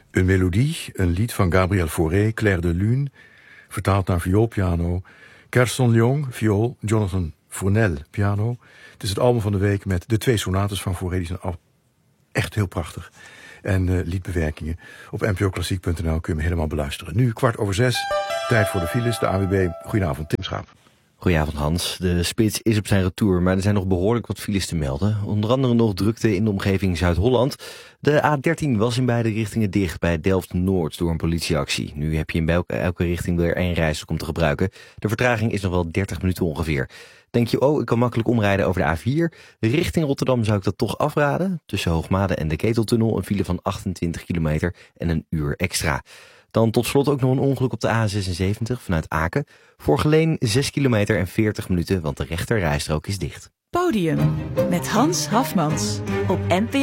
Een melodie, een lied van Gabriel Fauré, Claire de Lune, vertaald naar vioolpiano. Kerson Leong, viool, Jonathan Fournel, piano. Het is het album van de week met de 2 sonates van Fauré. Die zijn echt heel prachtig. En liedbewerkingen. Op npoklassiek.nl kun je me helemaal beluisteren. Nu 6:15, tijd voor de files. De AWB. Goedenavond, Tim Schaap. Goedenavond Hans. De spits is op zijn retour, maar er zijn nog behoorlijk wat files te melden. Onder andere nog drukte in de omgeving Zuid-Holland. De A13 was in beide richtingen dicht bij Delft-Noord door een politieactie. Nu heb je in elke richting weer 1 rijstrook om te gebruiken. De vertraging is nog wel 30 minuten ongeveer. Denk je, ik kan makkelijk omrijden over de A4. Richting Rotterdam zou ik dat toch afraden. Tussen Hoogmade en de Keteltunnel een file van 28 kilometer en een uur extra. Dan tot slot ook nog een ongeluk op de A76 vanuit Aken. Voor Geleen 6 kilometer en 40 minuten, want de rechter rijstrook is dicht. Podium met Hans Hafmans op NPO.